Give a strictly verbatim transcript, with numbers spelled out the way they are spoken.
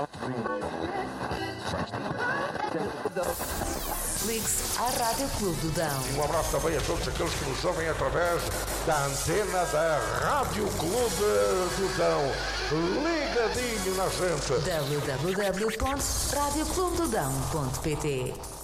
Ligue-se à Rádio Clube do Dão. Um abraço também a todos aqueles que nos ouvem através da antena da Rádio Clube do Dão. Ligadinho na gente. w w w ponto rádio clube do dão ponto p t